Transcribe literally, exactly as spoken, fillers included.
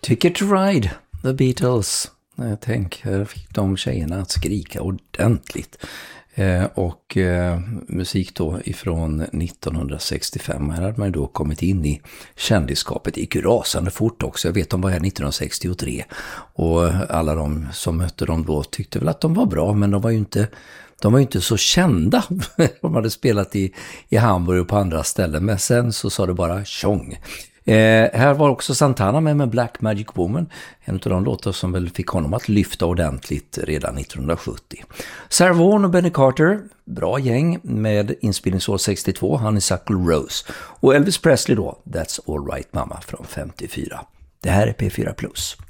Ticket to Ride, The Beatles. Tänk, här fick de tjejerna att skrika ordentligt. Eh, och eh, musik då ifrån nittonhundrasextiofem. Här hade man då kommit in i kändisskapet. Det gick ju rasande fort också. Jag vet de var här nittonhundrasextiotre. Och alla de som mötte dem då tyckte väl att de var bra. Men de var ju inte, de var ju inte så kända. De hade spelat i, i Hamburg och på andra ställen. Men sen så sa det bara tjong. Eh, här var också Santana med med Black Magic Woman, en av de låtar som väl fick honom att lyfta ordentligt redan nittonhundrasjuttio. Sarah Vaughan och Benny Carter, bra gäng med inspelningsår sextiotvå, Honeysuckle Rose. Och Elvis Presley då, That's All Right Mama från femtiofyra. Det här är P fyra Plus.